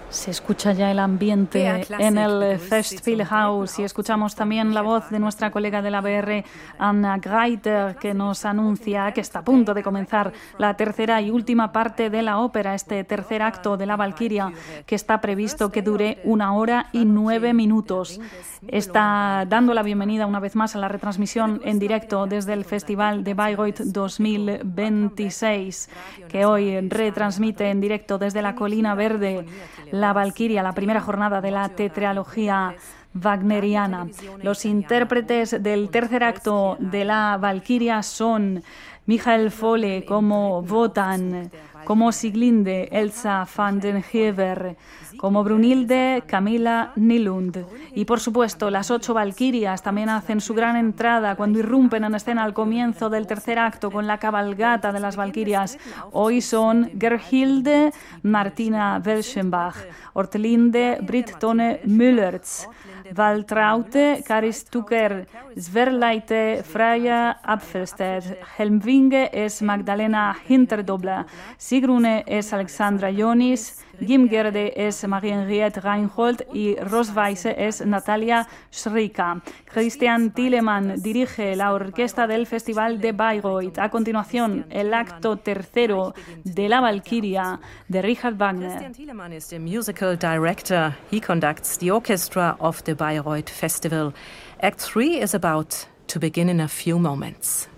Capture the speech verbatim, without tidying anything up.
Se escucha ya el ambiente en el Festspielhaus y escuchamos también la voz de nuestra colega de la B R, Anna Greiter, que nos anuncia que está a punto de comenzar la tercera y última parte de la ópera, este tercer acto de la Valquiria, que está previsto que dure una hora y nueve minutos. Está dando la bienvenida una vez más a la retransmisión en directo desde el Festival de Bayreuth dos mil veintiséis, que hoy retransmite en directo desde la Colina Verde la Valquiria, la primera jornada de la tetralogía wagneriana. Los intérpretes del tercer acto de la Valquiria son Michael Fohle como Wotan, como Sieglinde, Elsa van den Heever, como Brunhilde, Camilla Nylund. Y por supuesto, las ocho valquirias también hacen su gran entrada cuando irrumpen en escena al comienzo del tercer acto con la cabalgata de las valquirias. Hoy son Gerhilde, Martina Welschenbach, Ortelinde, Britt Tone Müllertz, Waltraute, Karis Tucker, Sverleite, Freya Apfelstedt, Helmvinge es Magdalena Hinterdobler, Sigrune es Alexandra Jonis, Gimgerde es Marie-Henriette Reinhold y Rosweise es Natalia Schrika. Christian Thielemann dirige la orquesta del Festival de Bayreuth. A continuación, el acto tercero de la Valquiria de Richard Wagner. Christian Thielemann is the musical director. He conducts the orchestra of the Bayreuth Festival. Act three is about to begin in a few moments.